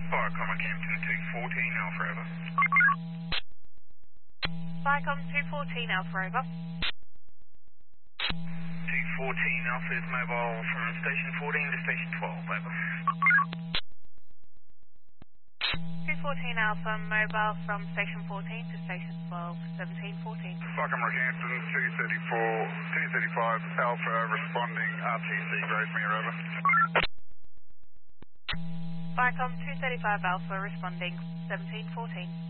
Viacom Campton 214 Alpha over. Viacom 214 Alpha over. 214 Alpha is mobile from station 14 to station 12, over. 214 Alpha mobile from station 14 to station 12, 1714. Viacom Campton 235 Alpha responding RTC Grosmere, over. Viacom 235 Alpha responding 1714.